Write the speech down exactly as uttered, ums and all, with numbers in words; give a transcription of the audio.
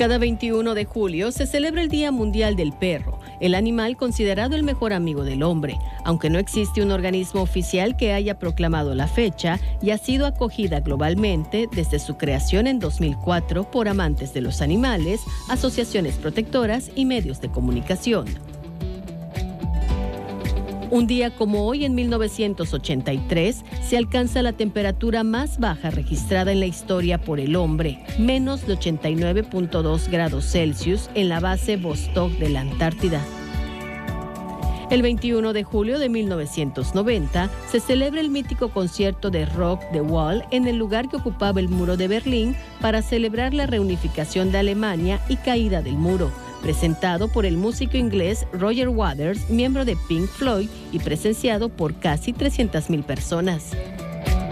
Cada veintiuno de julio se celebra el Día Mundial del Perro, el animal considerado el mejor amigo del hombre, aunque no existe un organismo oficial que haya proclamado la fecha y ha sido acogida globalmente desde su creación en dos mil cuatro por amantes de los animales, asociaciones protectoras y medios de comunicación. Un día como hoy, en mil novecientos ochenta y tres, se alcanza la temperatura más baja registrada en la historia por el hombre, menos de ochenta y nueve punto dos grados Celsius en la base Vostok de la Antártida. El veintiuno de julio de mil novecientos noventa se celebra el mítico concierto de rock The Wall en el lugar que ocupaba el muro de Berlín para celebrar la reunificación de Alemania y caída del muro, presentado por el músico inglés Roger Waters, miembro de Pink Floyd, y presenciado por casi trescientas mil personas.